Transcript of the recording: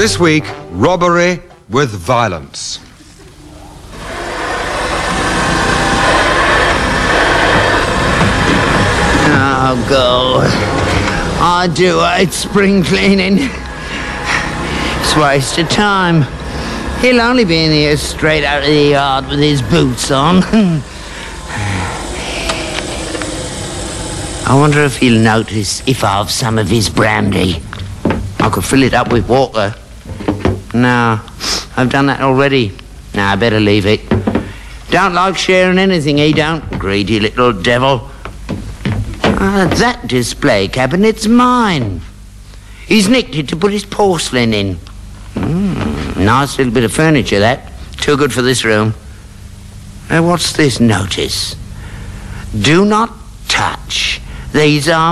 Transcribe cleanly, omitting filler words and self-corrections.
This week, robbery with violence. Oh, God. I do hate spring cleaning. It's a waste of time. He'll only be in here straight out of the yard with his boots on. I wonder if he'll notice if I have some of his brandy. I could fill it up with water. No, I've done that already. No, I better leave it. Don't like sharing anything, he don't. Greedy little devil. That display cabinet's mine. He's nicked it to put his porcelain in. Nice little bit of furniture, that. Too good for this room. What's this notice? Do not touch. These are